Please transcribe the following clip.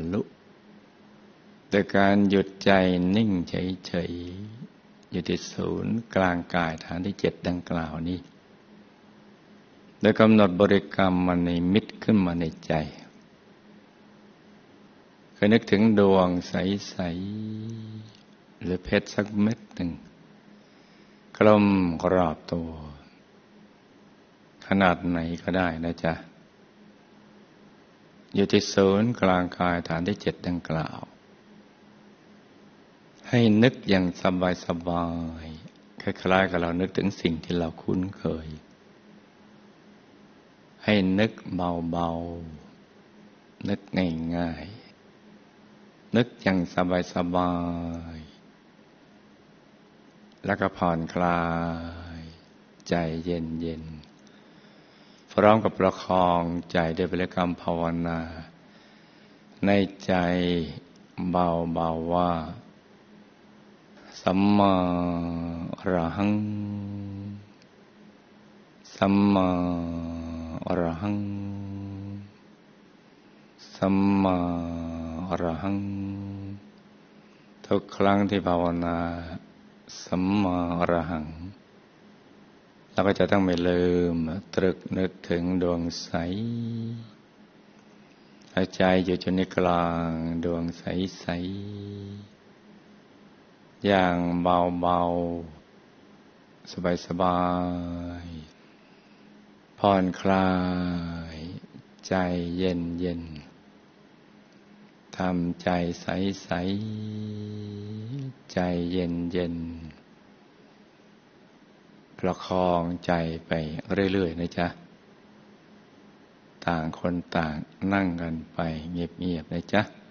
ลุโดยการหยุดใจนิ่งเฉยๆอยู่ที่ศูนย์กลางกายฐานที่7ดังกล่าวนี้โดยกำหนดบริกรรมมันในมิตขึ้นมาในใจเคยนึกถึงดวงใสๆหรือเพชรสักเม็ดหนึ่งกลมรอบตัวขนาดไหนก็ได้นะจ๊ะอยู่ที่ศูนย์กลางกายฐานที่7ดังกล่าวให้นึกอย่างสบายๆคล้ายๆกับเรานึกถึงสิ่งที่เราคุ้นเคยให้นึกเบาๆนึกง่ายๆนึกอย่างสบายๆแล้วก็ผ่อนคลายใจเย็นๆพร้อมกับประคองใจด้วยบริกรรมภาวนาในใจเบาๆว่าสัมมาอรหังสัมมาอรหังสัมมาอรหังทุกครั้งที่ภาวนาสัมมาอรหังเราก็จะต้องไม่ลืมตรึกนึกถึงดวงใสหายใจอยู่ในกลางดวงใสๆอย่างเบาๆสบายๆผ่อนคลายใจเย็นๆทำใจใสๆใจเย็นๆประคองใจไปเรื่อยๆนะจ๊ะต่างคนต่างนั่งกันไปเงียบๆนะจ๊ะ